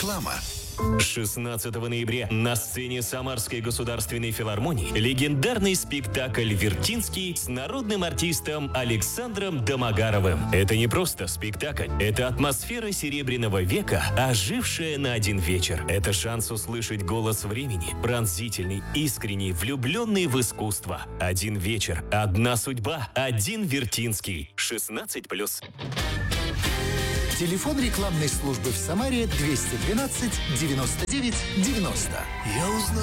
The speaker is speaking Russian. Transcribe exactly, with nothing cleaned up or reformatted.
Реклама. шестнадцатого ноября на сцене Самарской государственной филармонии легендарный спектакль «Вертинский» с народным артистом Александром Домогаровым. Это не просто спектакль, это атмосфера Серебряного века, ожившая на один вечер. Это шанс услышать голос времени, пронзительный, искренний, влюбленный в искусство. Один вечер, одна судьба, один Вертинский. шестнадцать плюс. Телефон рекламной службы в Самаре двести двенадцать девяносто девять девяносто. Я узнал.